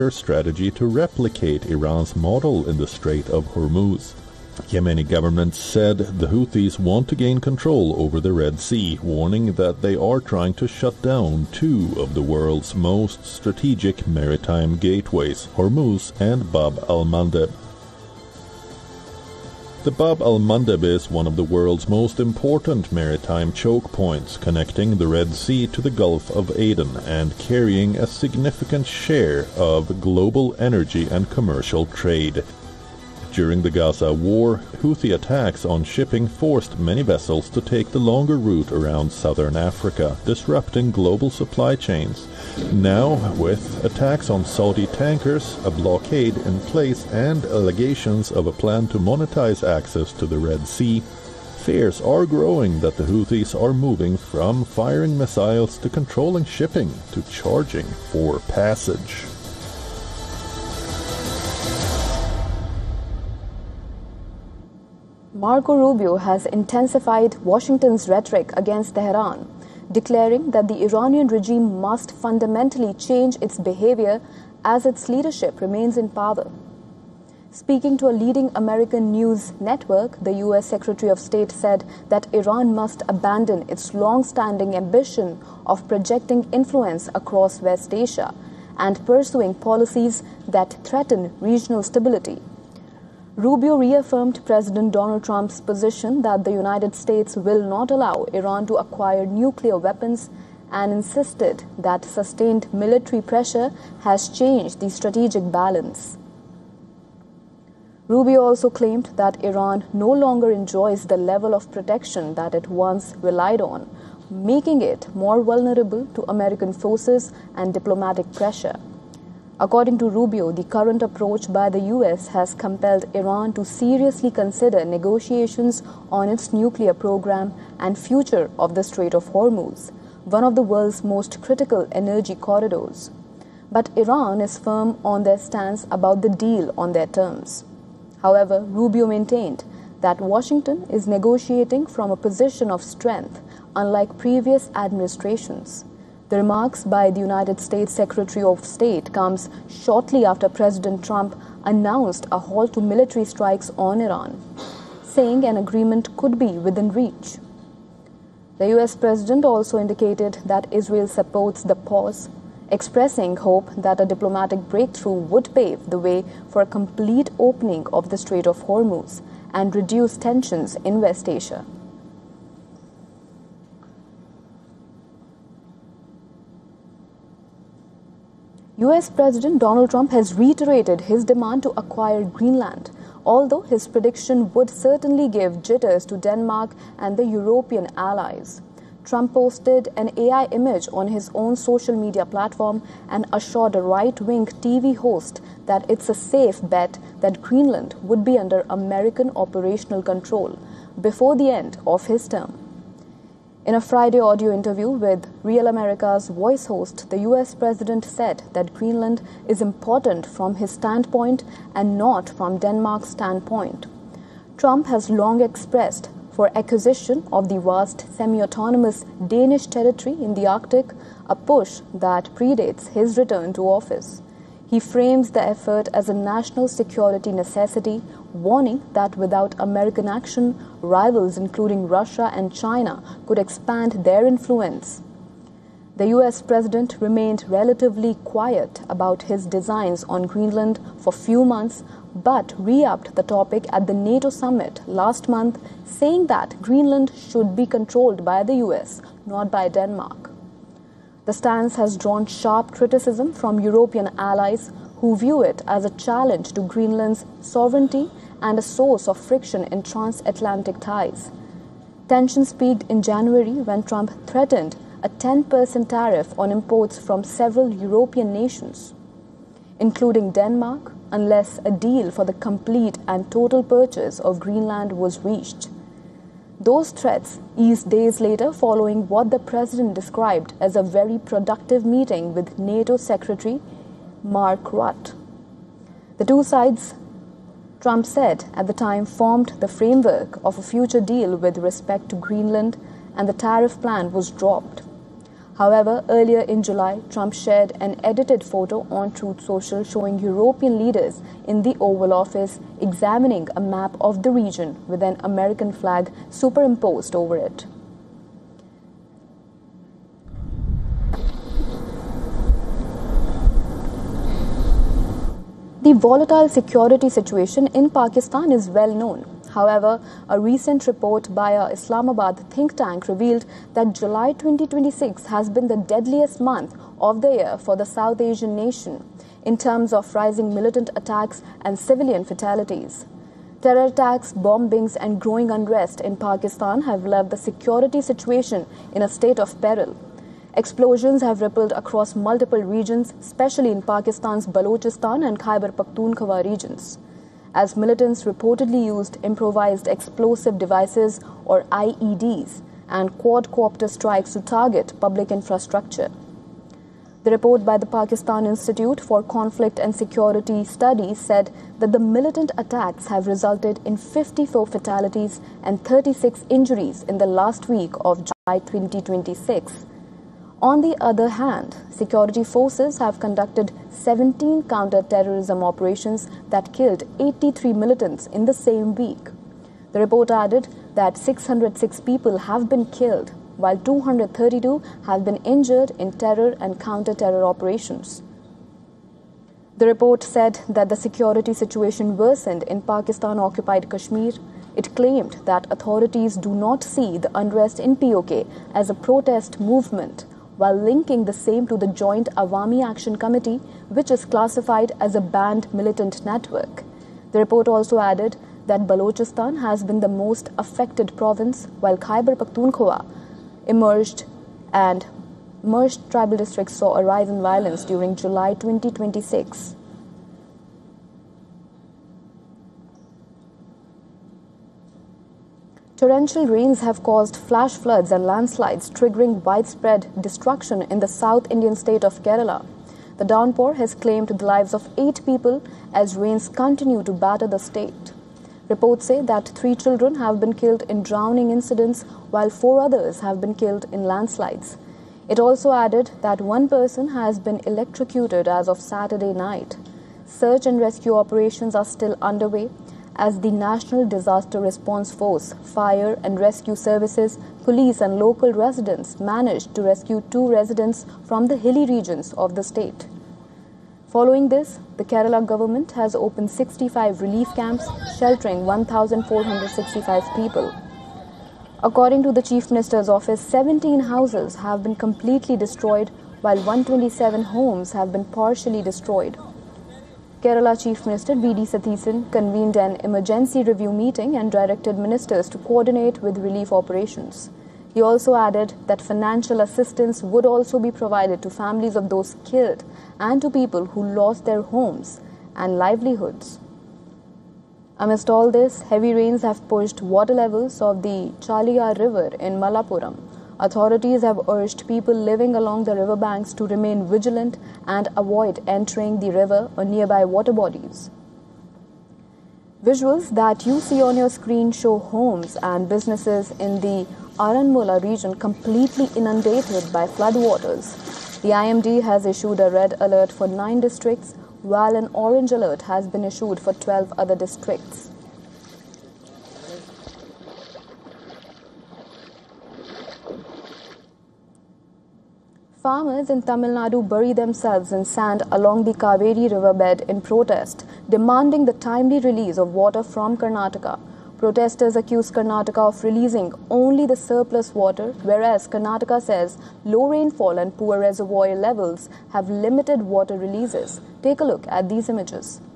strategy to replicate Iran's model in the Strait of Hormuz. Yemeni government said the Houthis want to gain control over the Red Sea, warning that they are trying to shut down two of the world's most strategic maritime gateways, Hormuz and Bab al-Mandeb. The Bab al-Mandeb is one of the world's most important maritime choke points, connecting the Red Sea to the Gulf of Aden and carrying a significant share of global energy and commercial trade. During the Gaza war, Houthi attacks on shipping forced many vessels to take the longer route around southern Africa, disrupting global supply chains. Now, with attacks on Saudi tankers, a blockade in place, and allegations of a plan to monetize access to the Red Sea, fears are growing that the Houthis are moving from firing missiles to controlling shipping to charging for passage. Marco Rubio has intensified Washington's rhetoric against Tehran, declaring that the Iranian regime must fundamentally change its behavior as its leadership remains in power. Speaking to a leading American news network, the U.S. Secretary of State said that Iran must abandon its long-standing ambition of projecting influence across West Asia and pursuing policies that threaten regional stability. Rubio reaffirmed President Donald Trump's position that the United States will not allow Iran to acquire nuclear weapons and insisted that sustained military pressure has changed the strategic balance. Rubio also claimed that Iran no longer enjoys the level of protection that it once relied on, making it more vulnerable to American forces and diplomatic pressure. According to Rubio, the current approach by the U.S. has compelled Iran to seriously consider negotiations on its nuclear program and future of the Strait of Hormuz, one of the world's most critical energy corridors. But Iran is firm on their stance about the deal on their terms. However, Rubio maintained that Washington is negotiating from a position of strength, unlike previous administrations. The remarks by the United States Secretary of State comes shortly after President Trump announced a halt to military strikes on Iran, saying an agreement could be within reach. The U.S. President also indicated that Israel supports the pause, expressing hope that a diplomatic breakthrough would pave the way for a complete opening of the Strait of Hormuz and reduce tensions in West Asia. U.S. President Donald Trump has reiterated his demand to acquire Greenland, although his prediction would certainly give jitters to Denmark and the European allies. Trump posted an AI image on his own social media platform and assured a right-wing TV host that it's a safe bet that Greenland would be under American operational control before the end of his term. In a Friday audio interview with Real America's Voice host, the U.S. President said that Greenland is important from his standpoint and not from Denmark's standpoint. Trump has long expressed for acquisition of the vast semi-autonomous Danish territory in the Arctic, a push that predates his return to office. He frames the effort as a national security necessity, warning that without American action, rivals including Russia and China could expand their influence. The U.S. president remained relatively quiet about his designs on Greenland for few months, but re-upped the topic at the NATO summit last month, saying that Greenland should be controlled by the U.S., not by Denmark. The stance has drawn sharp criticism from European allies who view it as a challenge to Greenland's sovereignty and a source of friction in transatlantic ties. Tensions peaked in January when Trump threatened a 10% tariff on imports from several European nations, including Denmark, unless a deal for the complete and total purchase of Greenland was reached. Those threats eased days later following what the president described as a very productive meeting with NATO Secretary Mark Rutte. The two sides, Trump said at the time, formed the framework of a future deal with respect to Greenland, and the tariff plan was dropped. However, earlier in July, Trump shared an edited photo on Truth Social showing European leaders in the Oval Office examining a map of the region with an American flag superimposed over it. The volatile security situation in Pakistan is well known. However, a recent report by a Islamabad think tank revealed that July 2026 has been the deadliest month of the year for the South Asian nation in terms of rising militant attacks and civilian fatalities. Terror attacks, bombings, and growing unrest in Pakistan have left the security situation in a state of peril. Explosions have rippled across multiple regions, especially in Pakistan's Balochistan and Khyber Pakhtunkhwa regions, as militants reportedly used improvised explosive devices or IEDs and quadcopter strikes to target public infrastructure. The report by the Pakistan Institute for Conflict and Security Studies said that the militant attacks have resulted in 54 fatalities and 36 injuries in the last week of July 2026. On the other hand, security forces have conducted 17 counter-terrorism operations that killed 83 militants in the same week. The report added that 606 people have been killed, while 232 have been injured in terror and counter-terror operations. The report said that the security situation worsened in Pakistan-occupied Kashmir. It claimed that authorities do not see the unrest in POK as a protest movement, while linking the same to the Joint Awami Action Committee, which is classified as a banned militant network. The report also added that Balochistan has been the most affected province, while Khyber Pakhtunkhwa emerged and merged tribal districts saw a rise in violence during July 2026. Torrential rains have caused flash floods and landslides, triggering widespread destruction in the South Indian state of Kerala. The downpour has claimed the lives of 8 people as rains continue to batter the state. Reports say that 3 children have been killed in drowning incidents, while 4 others have been killed in landslides. It also added that 1 person has been electrocuted as of Saturday night. Search and rescue operations are still underway, as the National Disaster Response Force, Fire and Rescue Services, police and local residents managed to rescue 2 residents from the hilly regions of the state. Following this, the Kerala government has opened 65 relief camps, sheltering 1,465 people. According to the Chief Minister's office, 17 houses have been completely destroyed, while 127 homes have been partially destroyed. Kerala Chief Minister V.D. Satheesan convened an emergency review meeting and directed ministers to coordinate with relief operations. He also added that financial assistance would also be provided to families of those killed and to people who lost their homes and livelihoods. Amidst all this, heavy rains have pushed water levels of the Chaliyar River in Malappuram. Authorities have urged people living along the riverbanks to remain vigilant and avoid entering the river or nearby water bodies. Visuals that you see on your screen show homes and businesses in the Aranmula region completely inundated by floodwaters. The IMD has issued a red alert for 9 districts, while an orange alert has been issued for 12 other districts. Farmers in Tamil Nadu bury themselves in sand along the Kaveri riverbed in protest, demanding the timely release of water from Karnataka. Protesters accuse Karnataka of releasing only the surplus water, whereas Karnataka says low rainfall and poor reservoir levels have limited water releases. Take a look at these images.